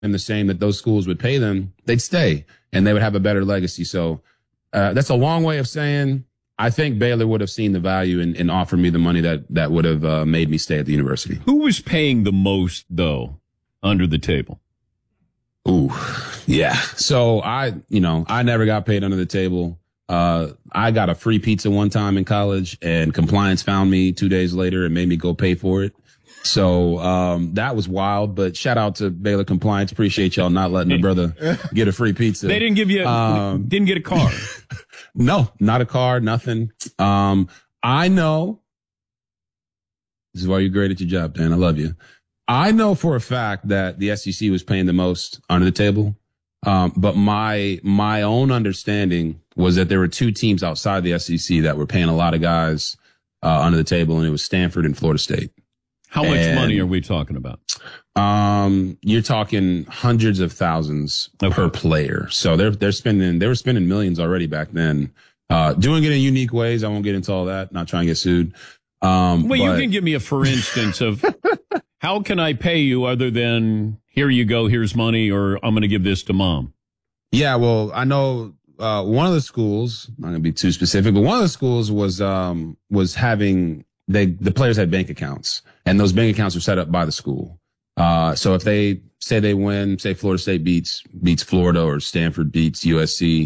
the same that those schools would pay them, they'd stay and they would have a better legacy. So that's a long way of saying I think Baylor would have seen the value and offered me the money that would have made me stay at the university. Who was paying the most, though, under the table? Ooh, yeah. So I never got paid under the table. I got a free pizza one time in college, and compliance found me 2 days later and made me go pay for it. So that was wild, but shout out to Baylor Compliance. Appreciate y'all not letting a brother get a free pizza. They didn't give you didn't get a car. No, not a car, nothing. I know this is why you're great at your job, Dan. I love you. I know for a fact that the SEC was paying the most under the table. But my own understanding was that there were two teams outside the SEC that were paying a lot of guys under the table, and it was Stanford and Florida State. How much money are we talking about? You're talking hundreds of thousands per player. So they were spending millions already back then, doing it in unique ways. I won't get into all that. Not trying to get sued. Well, you can give me a for instance of how can I pay you other than here you go, here's money, or I'm going to give this to mom. Yeah. Well, I know, one of the schools, I'm not going to be too specific, but one of the schools was having, the players had bank accounts, and those bank accounts were set up by the school. So if they say they win, say Florida State beats Florida or Stanford beats USC,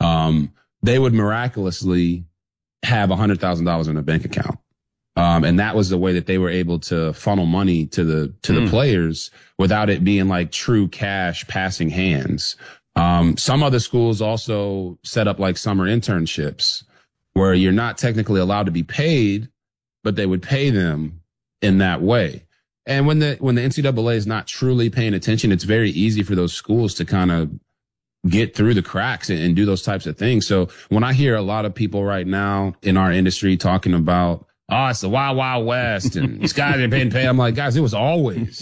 they would miraculously have $100,000 in a bank account. And that was the way that they were able to funnel money to the players without it being like true cash passing hands. Some other schools also set up like summer internships where you're not technically allowed to be paid, but they would pay them in that way. And when the NCAA is not truly paying attention, it's very easy for those schools to kind of get through the cracks and do those types of things. So when I hear a lot of people right now in our industry talking about, oh, it's the Wild Wild West and these guys are being paid, I'm like, guys, it was always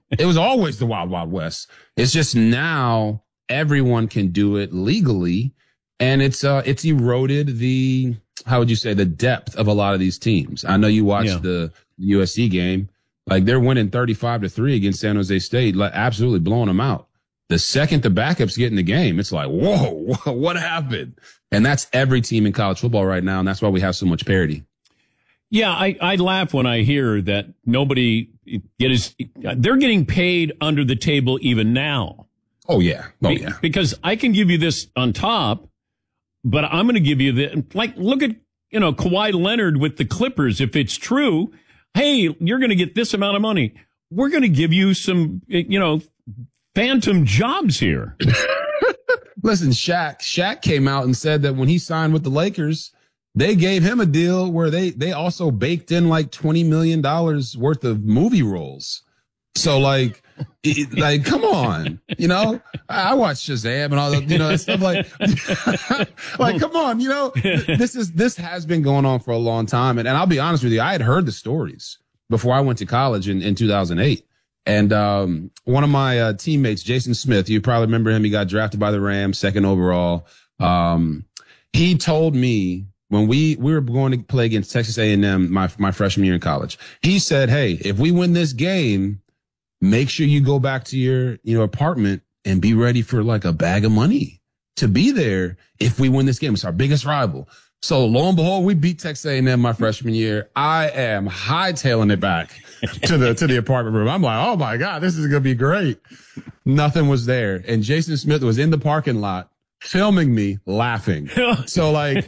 the Wild Wild West. It's just now everyone can do it legally, and it's eroded the, how would you say, the depth of a lot of these teams. I know you watched the USC game. Like, they're winning 35-3 against San Jose State, like absolutely blowing them out. The second the backups get in the game, it's like, whoa, what happened? And that's every team in college football right now, and that's why we have so much parity. Yeah, I laugh when I hear that they're getting paid under the table even now. Oh, yeah. Yeah. Because I can give you this on top, but I'm going to give you look at, Kawhi Leonard with the Clippers. If it's true, hey, you're going to get this amount of money. We're going to give you some, phantom jobs here. Listen, Shaq came out and said that when he signed with the Lakers, they gave him a deal where they also baked in like $20 million worth of movie roles. So like come on, I watched Shazam and all that, stuff like, come on, this has been going on for a long time. And I'll be honest with you, I had heard the stories before I went to college in 2008. And one of my teammates, Jason Smith, you probably remember him. He got drafted by the Rams, 2nd overall. He told me when we were going to play against Texas A&M my freshman year in college, he said, hey, if we win this game, make sure you go back to your apartment and be ready for like a bag of money to be there if we win this game. It's our biggest rival. So lo and behold, we beat Texas A&M my freshman year. I am hightailing it back to the apartment room. I'm like, oh my God, this is going to be great. Nothing was there. And Jason Smith was in the parking lot filming me laughing. So like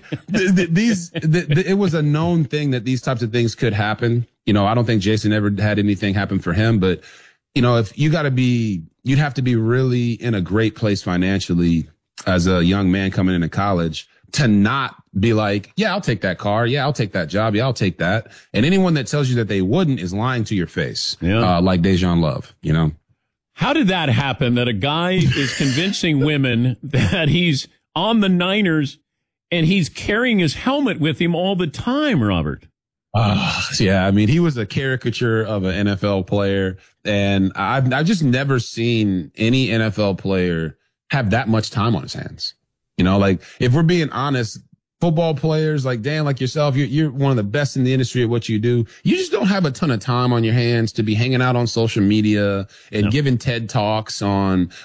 it was a known thing that these types of things could happen. I don't think Jason ever had anything happen for him, but if you'd have to be really in a great place financially as a young man coming into college to not be like, yeah, I'll take that car. Yeah, I'll take that job. Yeah, I'll take that. And anyone that tells you that they wouldn't is lying to your face. Yeah. Like Dejan Love, How did that happen that a guy is convincing women that he's on the Niners and he's carrying his helmet with him all the time, Robert? Yeah, I mean, he was a caricature of an NFL player, and I've just never seen any NFL player have that much time on his hands. Like, if we're being honest, football players like Dan, like yourself, you're one of the best in the industry at what you do. You just don't have a ton of time on your hands to be hanging out on social media and giving TED Talks on